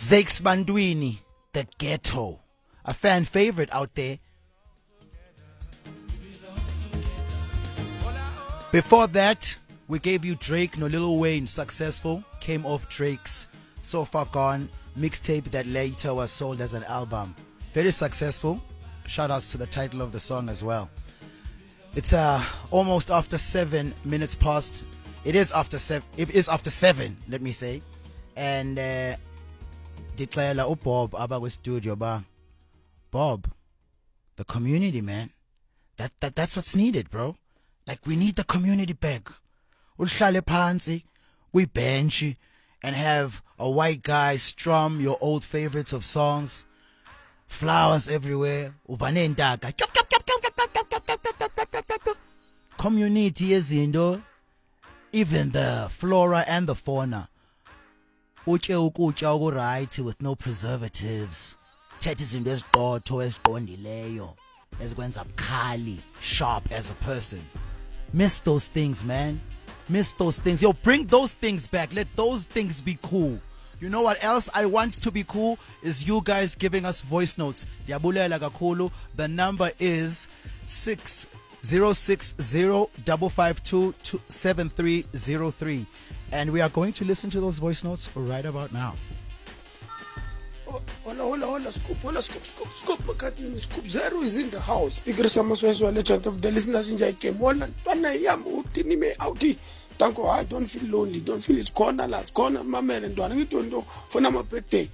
Zakes Bandwini, The Ghetto, a fan favorite out there. Before that, we gave you Drake no Lil Wayne, Successful, came off Drake's So Far Gone mixtape that later was sold as an album. Very successful. Shout outs to the title of the song as well. It's almost after 7 minutes past. It is after 7, let me say. And declare Bob aba studio ba. Bob, the community, man. That's what's needed, bro. Like, we need the community back. Uhlale phansi, we bench and have a white guy strum your old favorites of songs. Flowers everywhere. Community yezinto, even the flora and the fauna. Utye ukutya okuright with no preservatives. Thatha izinto eziqotho eziqondileyo ezikwenza bukhali, sharp as a person. Miss those things, man. Miss those things. Yo, bring those things back. Let those things be cool. You know what else I want to be cool is you guys giving us voice notes. Diabulela kakhulu. The number is 6060-552-7303. And we are going to listen to those voice notes right about now. Hola, scoop, McCartney, scoop 0 is in the house. Speaker Samasweswa, legend of the listeners in Jake. Mola, Twana Yam, Utinime, Outi. Tanko, I don't feel lonely, don't feel it's corner, mama, and Dwana, don't know, for Namapete.